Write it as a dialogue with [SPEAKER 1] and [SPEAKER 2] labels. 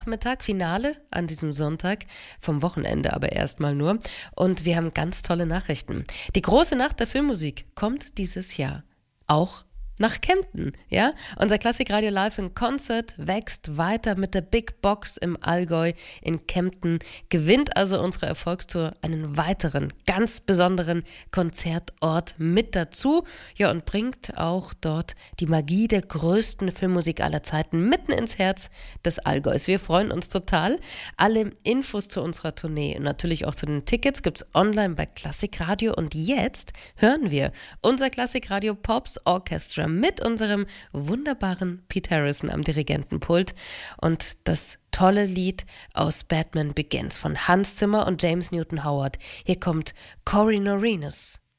[SPEAKER 1] Mittag Finale an diesem Sonntag, vom Wochenende aber erstmal nur. Und wir haben ganz tolle Nachrichten. Die große Nacht der Filmmusik kommt dieses Jahr auch nach Kempten, ja? Unser Klassikradio Live in Concert wächst weiter mit der Big Box im Allgäu in Kempten, gewinnt also unsere Erfolgstour einen weiteren, ganz besonderen Konzertort mit dazu, ja, und bringt auch dort die Magie der größten Filmmusik aller Zeiten mitten ins Herz des Allgäus. Wir freuen uns total. Alle Infos zu unserer Tournee und natürlich auch zu den Tickets gibt's online bei Klassikradio. Und jetzt hören wir unser Klassikradio Pops Orchestra mit unserem wunderbaren Pete Harrison am Dirigentenpult und das tolle Lied aus Batman Begins von Hans Zimmer und James Newton Howard. Hier kommt Cory Norinus.